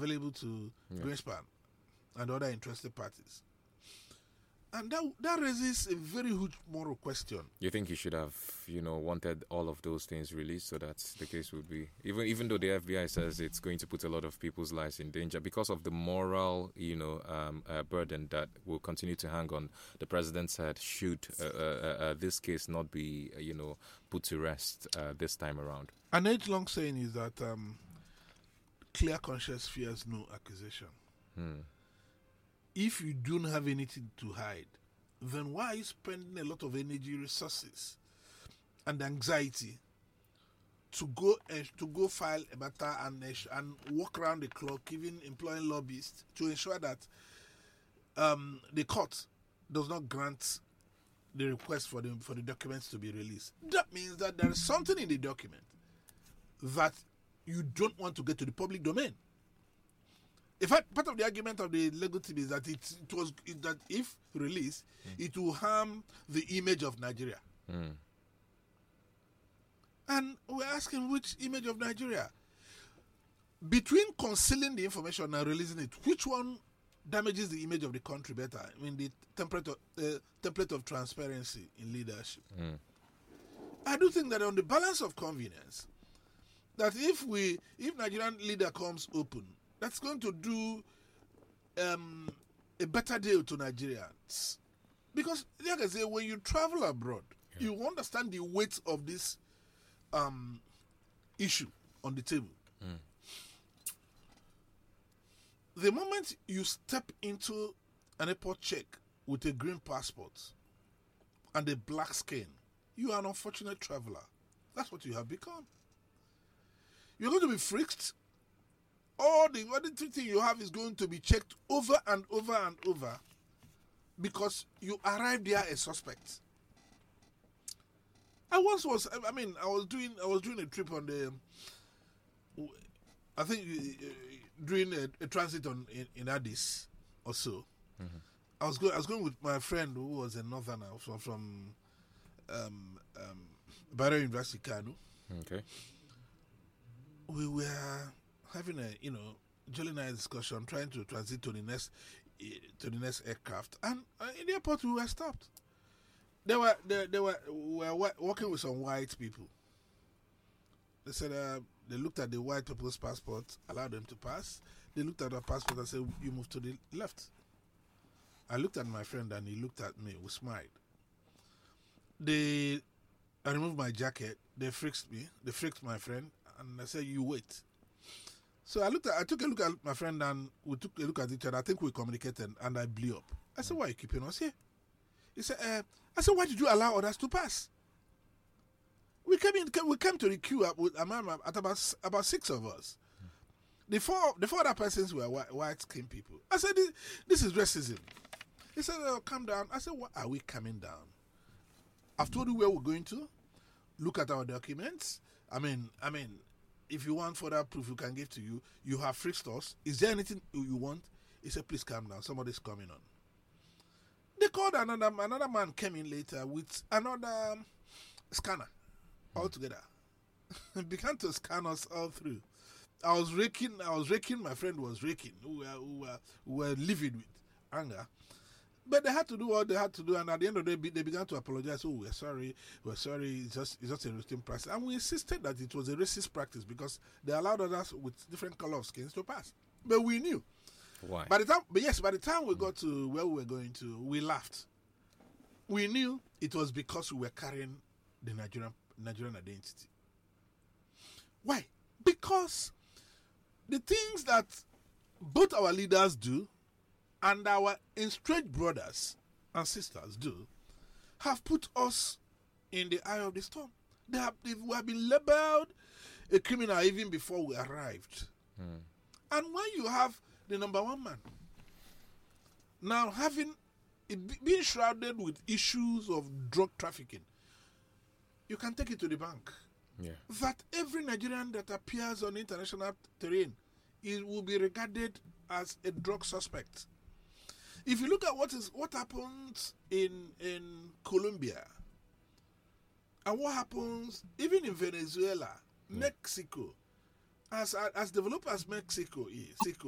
available to Greenspan and other interested parties. And that raises a very huge moral question. You think you should have, wanted all of those things released so that the case would be, even though the FBI says it's going to put a lot of people's lives in danger because of the moral, burden that will continue to hang on the president's head should this case not be, put to rest this time around? An age-long saying is that clear conscience fears no accusation. If you don't have anything to hide, then why are you spending a lot of energy, resources, and anxiety to go file a matter and walk around the clock, even employing lobbyists to ensure that the court does not grant the request for the documents to be released? That means that there is something in the document that you don't want to get to the public domain. In fact, part of the argument of the legal team is that that if released, it will harm the image of Nigeria. And we're asking, which image of Nigeria? Between concealing the information and releasing it, which one damages the image of the country better? I mean, the template of transparency in leadership. I do think that on the balance of convenience, that if Nigerian leader comes open, that's going to do a better deal to Nigerians. Because, like I say, when you travel abroad, you understand the weight of this issue on the table. The moment you step into an airport check with a green passport and a black skin, you are an unfortunate traveler. That's what you have become. You're going to be frisked. All the thing you have is going to be checked over and over and over because you arrived there a suspect. I was doing a trip on during a transit in Addis or so. I was going with my friend who was a northerner from Bayero University, Kano. Okay. We were having a jolly nice discussion, trying to transit to the next aircraft, and in the airport we were stopped. We were working with some white people. They said they looked at the white people's passport, allowed them to pass. They looked at our passport and said, "You move to the left." I looked at my friend and he looked at me. We smiled. I removed my jacket. They frisked me. They frisked my friend, and I said, "You wait." So I took a look at my friend and we took a look at each other. I think we communicated and I blew up. I said, "Why are you keeping us here?" He said, "Why did you allow others to pass? We came to the queue at about 6 of us. The four other persons were white skinned people. I said, this is racism." He said, "Oh, calm down." I said, "What are we coming down? I've told you where we're going to. Look at our documents. I mean, if you want further proof, we can give to you. You have frisked us. Is there anything you want?" He said, "Please calm down. Somebody's coming on." They called another man came in later with another scanner altogether. Began to scan us all through. I was raking, my friend was raking. We were livid with anger. But they had to do what they had to do, and at the end of the day, they began to apologize. "Oh, we're sorry, it's just a routine practice." And we insisted that it was a racist practice because they allowed others with different color of skins to pass. But we knew. Why? By the time we got to where we were going to, we laughed. We knew it was because we were carrying the Nigerian identity. Why? Because the things that both our leaders do and our estranged brothers and sisters do have put us in the eye of the storm. We have been labeled a criminal even before we arrived. And when you have the number one man now being shrouded with issues of drug trafficking, you can take it to the bank that every Nigerian that appears on international terrain will be regarded as a drug suspect. If you look at what happens in Colombia and what happens even in Venezuela, Mexico, as developed as Mexico is,